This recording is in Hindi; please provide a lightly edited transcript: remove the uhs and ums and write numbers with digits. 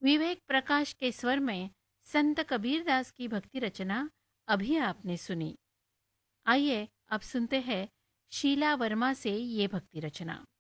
विवेक प्रकाश के स्वर में संत कबीरदास की भक्ति रचना अभी आपने सुनी। आइए अब सुनते हैं शीला वर्मा से ये भक्ति रचना।